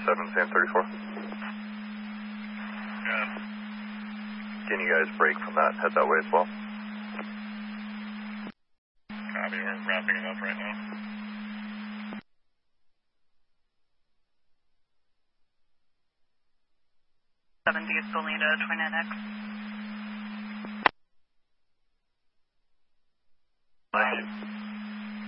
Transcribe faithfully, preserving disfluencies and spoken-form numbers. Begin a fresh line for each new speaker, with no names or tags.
seven, Sam thirty-four.
Yeah.
Can you guys break from that, head that way as well?
Copy, we're wrapping it up right now.
seventy is Goleta, twenty-nine X.